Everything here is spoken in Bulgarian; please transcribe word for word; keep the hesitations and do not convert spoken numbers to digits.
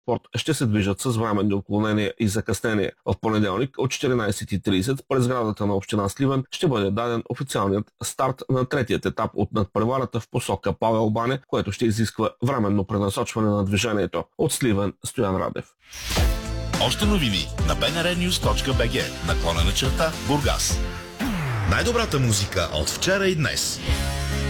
транспорт ще се движат с временни отклонения и закъснение. В понеделник от четиринайсет и трийсет през сградата на община Сливен ще бъде даден официалният старт на третият етап от надпреварата в посока Павел Баня, което ще изисква временно пренасочване на движението. От Сливен, Стоян Радев. Още новини на би ен ар нюз точка би джи наклонена черта Бургас. Най-добрата музика от вчера и днес.